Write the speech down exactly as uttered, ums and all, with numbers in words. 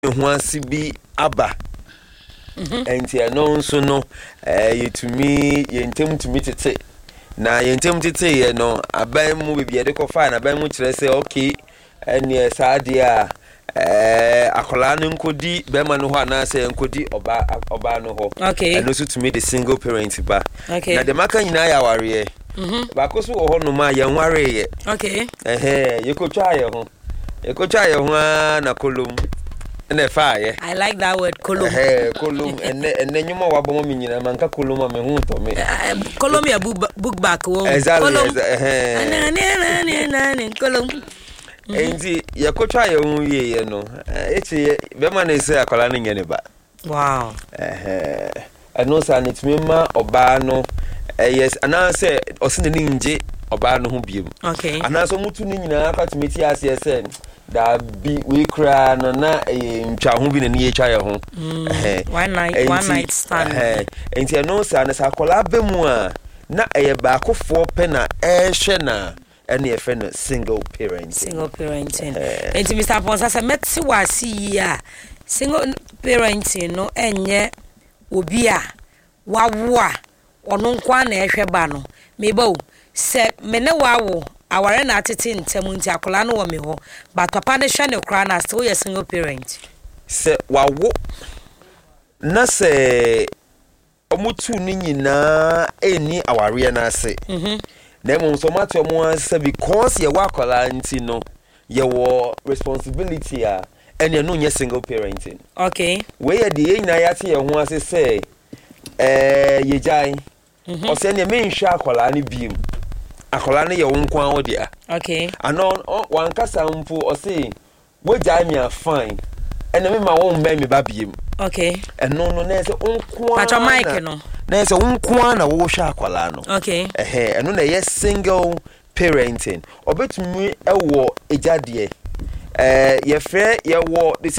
huasi bi aba enti eno nso no eh yetumi yentem tumi tete na yentem tete ye no aban mu bibia de kofa na aban mu kire se okay ene saade a eh akola no nkodi be ma no ho ana se nkodi oba oba no ho eno so tumi the single parent ba na de maka nyina ya ware mhm ba ko so ho no ma ye nware ye okay eh yekotwa ye ho yekotwa ye ho na kolom na fire. I like that word kolom. Eh kolom enne enne nyuma wabo me nyina manka kolom me hu to me. Kolom ya book back wo. Kolom eh. Na na na na na kolom. Enzi yakotwa ye hu ye ye no. Echi be ma na ese akola no nyane ba. Wow. Eh eno sa nitmema oba no yes ana say osine ni nje oba no hu biem. Okay. Ana so mutu ni nyina aka tumeti ase ese da bi we cry no na ntwa ho bi na ne etwa ye ho eh one night one night stand eh enti no sa na sakola be mu a na eye ba akofo pe na eh hwe na ene e fe no single parenting single parenting enti Mister Ponsa se meti wasi a single parenting no enye obi a wawo a ono nkwa na ehwe ba no mebo se mene wawo aware na atete ntemu nti akola no wo me ho but papa ne hwe ne kra na still ye single parent se wawo na se omutu ni nyina eni aware na ase mhm na mo so mate omo ase because ye wakola nti no ye wo responsibility a ene no nye single parenting okay we ye de nyina ya te ye ho ase se eh ye jai mhm o se ne me nhwe akola ne biem akola ne ye wonkwa odia okay ano wan kasa mpu o say wogya me a fine ene me ma won me ba biem okay eno no na se wonkwa pacho mic no na se wonkwa na wo hwa akola no okay eh eno na ye single parenting obetumi ewo ejade eh ye frɛ ye wo